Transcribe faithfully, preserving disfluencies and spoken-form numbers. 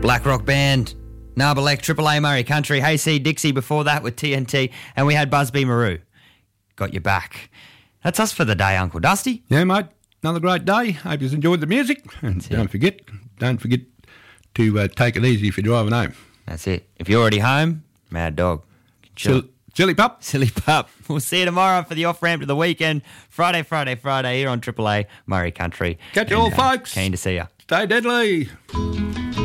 Black Rock Band, Narbalek, Triple A Murray Country, Hayseed Dixie before that with T N T, and we had Busby Maru. Got your back. That's us for the day, Uncle Dusty. Yeah, mate. Another great day. Hope you enjoyed the music. And don't forget, don't forget to uh, take it easy if you're driving home. That's it. If you're already home, mad dog. Chill. Silly pup. Silly pup. We'll see you tomorrow for the off-ramp to the weekend. Friday, Friday, Friday here on Triple A Murray Country. Catch you all, uh, folks. Keen to see you. Stay deadly.